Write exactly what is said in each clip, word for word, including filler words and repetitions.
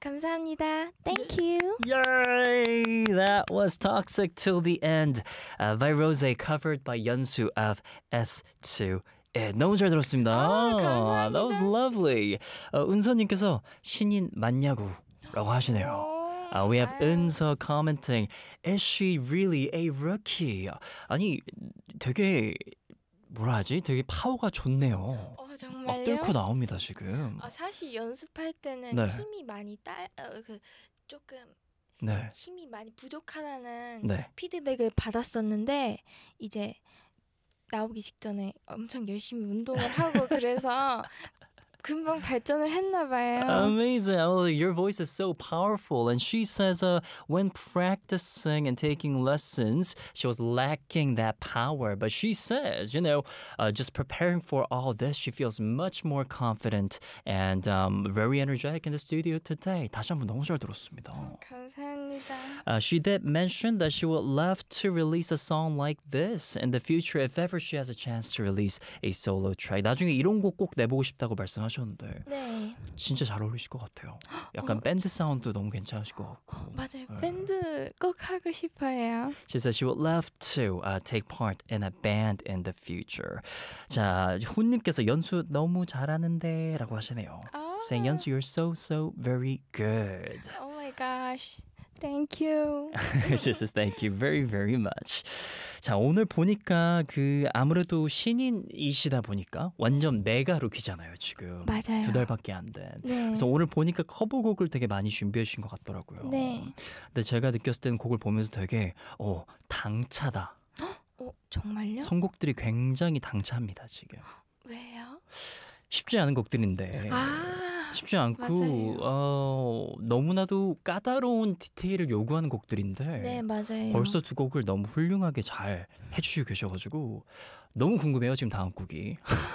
감사합니다. Thank you. Yay! That was Toxic Till the End uh, by Rose, covered by 연수 of 에스 투. 예, 너무 잘 들었습니다. 아, 감사합니다. That was lovely. 어, 은서님께서 신인 맞냐고 라고 하시네요. Uh, we have 은서 commenting, is she really a rookie? 아니, 되게 뭐라 하지? 되게 파워가 좋네요. 어, 막 정말요? 뚫고 나옵니다, 지금. 아, 사실 연습할 때는 네. 힘이 많이 따, 어, 그 조금 네. 힘이 많이 부족하다는 네. 피드백을 받았었는데 이제 나오기 직전에 엄청 열심히 운동을 하고 그래서 금방 발전을 했나 봐요. Amazing. Oh, your voice is so powerful. And she says uh, when practicing and taking lessons, she was lacking that power. But she says, you know, uh, just preparing for all this, she feels much more confident and um, very energetic in the studio today. 다시 한번 너무 잘 들었습니다. 감사합니다. Uh, she did mention that she would love to release a song like this in the future if ever she has a chance to release a solo track. 나중에 이런 곡 꼭 내보고 싶다고 말씀하셨는데 네. 진짜 잘 어울리실 것 같아요. 약간 어, 밴드 사운드 너무 괜찮으실 것 같고. 어, 맞아요. 밴드 꼭 하고 싶어요. She says she would love to uh, take part in a band in the future. 자, 훈님께서 연수 너무 잘하는데 라고 하시네요. 아. Saying 연수 you're so so very good. Oh my gosh. Thank you. She says thank you very very much. 자, 오늘 보니까 그 아무래도 신인이시다 보니까 완전 메가 루키잖아요, 지금. 맞아요. 두 달밖에 안 된. 네. 그래서 오늘 보니까 커버곡을 되게 많이 준비해 주신 것 같더라고요. 네. 근데 제가 느꼈을 때는 곡을 보면서 되게 어, 당차다. 어, 정말요? 선곡들이 굉장히 당차합니다, 지금. 왜요? 쉽지 않은 곡들인데. 아. 쉽지 않고 맞아요. 어, 너무나도 까다로운 디테일을 요구하는 곡들인데 네, 맞아요. 벌써 두 곡을 너무 훌륭하게 잘 해주시고 계셔가지고 너무 궁금해요, 지금 다음 곡이.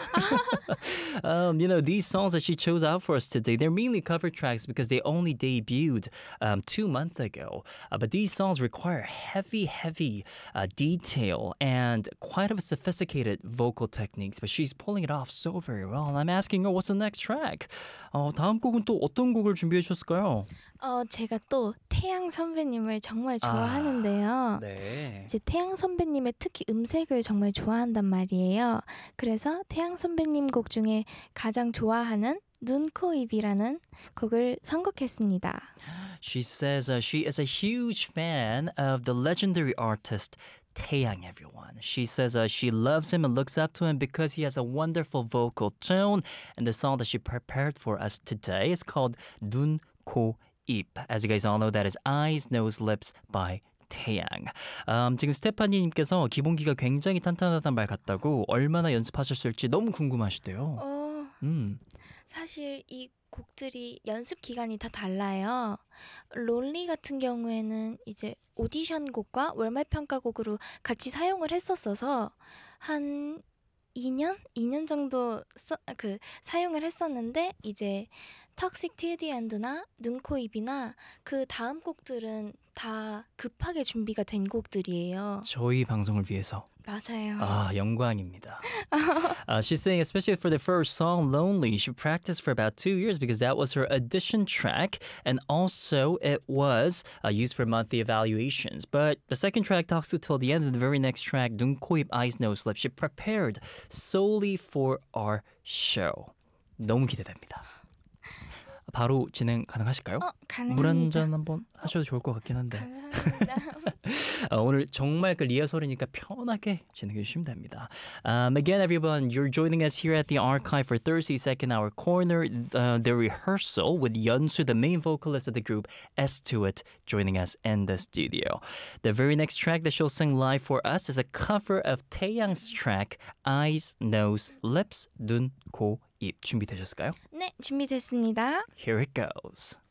um, you know, these songs that she chose out for us today, they're mainly cover tracks because they only debuted um, two months ago. Uh, but these songs require heavy, heavy uh, detail and quite of a sophisticated vocal techniques. But she's pulling it off so very well. And I'm asking her, what's the next track? 어, 다음 곡은 또 어떤 곡을 준비해 주셨을까요? 어, 제가 또 태양 선배님을 정말 좋아하는데요. 아, 네. 이제 태양 선배님의 특히 음색을 정말 좋아한단 말이에요. 그래서 태양 선배님 곡 중에 가장 좋아하는 눈, 코, 입이라는 곡을 선곡했습니다. She says uh, she is a huge fan of the legendary artist Taeyang, everyone. She says uh, she loves him and looks up to him because he has a wonderful vocal tone. And the song that she prepared for us today is called 눈, 코, 입. As you guys all know, that is Eyes, Nose, Lips by 태양. Um, 지금 스테파니님께서 기본기가 굉장히 탄탄하다는 말 같다고 얼마나 연습하셨을지 너무 궁금하시대요. 어, 음. 사실 이 곡들이 연습 기간이 다 달라요. 론리 같은 경우에는 이제 오디션 곡과 월말 평가곡으로 같이 사용을 했었어서 한 이 년? 이 년 정도 써, 그 사용을 했었는데 이제 Toxic Till the End나 눈, 코, 입이나 그 다음 곡들은 다 급하게 준비가 된 곡들이에요. 저희 방송을 위해서. 맞아요. 아, 영광입니다. uh, she's saying especially for the first song, Lonely, she practiced for about two years because that was her audition track and also it was uh, used for monthly evaluations. But the second track, Toxic Till the End, and the very next track, 눈, 코, 입, eyes, nose, lips, she prepared solely for our show. 너무 기대됩니다. 바로 진행 가능하실까요? 어, 가능합니다. 물 한 잔 한번 하셔도 좋을 것 같긴 한데. 감사합니다. 어, 오늘 정말 그 리허설이니까 편하게 진행해 주시면 됩니다. Um, again, everyone, you're joining us here at the archive for Thursday Second Hour Corner, uh, the rehearsal with Yeonsu, the main vocalist of the group, S two It, joining us in the studio. The very next track that she'll sing live for us is a cover of Taeyang's track, Eyes, Nose, Lips, 눈, 코, 입. 준비되셨을까요? 네, 준비됐습니다. Here it goes.